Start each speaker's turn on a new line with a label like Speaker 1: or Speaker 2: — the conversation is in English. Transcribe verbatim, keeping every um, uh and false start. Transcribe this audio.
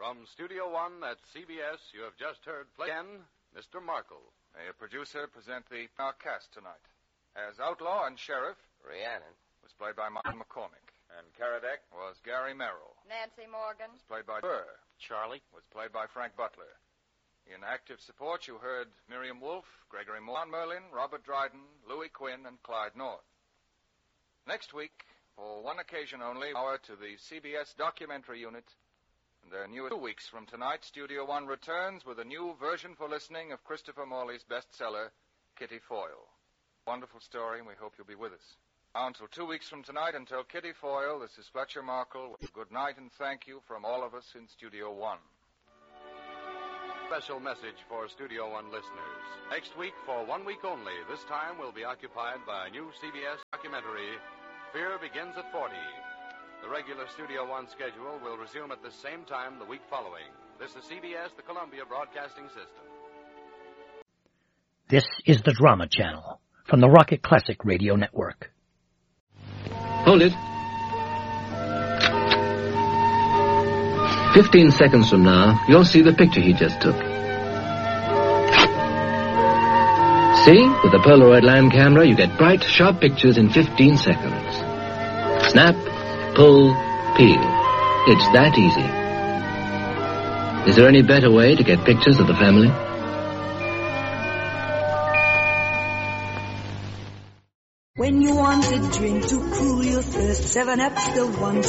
Speaker 1: From Studio One at C B S, you have just heard play again, Mister Markle.
Speaker 2: A producer present the our cast tonight. As Outlaw and Sheriff,
Speaker 3: Rhiannon
Speaker 2: was played by Martin McCormick.
Speaker 3: and Karadec
Speaker 2: Was Gary Merrill.
Speaker 4: Nancy Morgan.
Speaker 2: Was played by Burr.
Speaker 3: Charlie.
Speaker 2: Was played by Frank Butler. In active support, you heard Miriam Wolfe, Gregory Moore, John Merlin, Robert Dryden, Louis Quinn, and Clyde North. Next week, for one occasion only, hour to the C B S documentary unit. And their new two weeks from tonight, Studio One returns with a new version for listening of Christopher Morley's bestseller, Kitty Foyle. Wonderful story, and we hope you'll be with us. Now, until two weeks from tonight, until Kitty Foyle, this is Fletcher Markle. Good night and thank you from all of us in Studio One.
Speaker 1: Special message for Studio One listeners. Next week, for one week only, this time we'll be occupied by a new C B S documentary, Fear Begins at forty. The regular Studio One schedule will resume at the same time the week following. This is C B S, the Columbia Broadcasting System.
Speaker 5: This is the Drama Channel from the Rocket Classic Radio Network.
Speaker 6: Hold it. Fifteen seconds from now, you'll see the picture he just took. See? With the Polaroid line camera, you get bright, sharp pictures in fifteen seconds. Snap, pull, peel. It's that easy. Is there any better way to get pictures of the family?
Speaker 7: When you want a drink to cool your thirst, seven up's the one.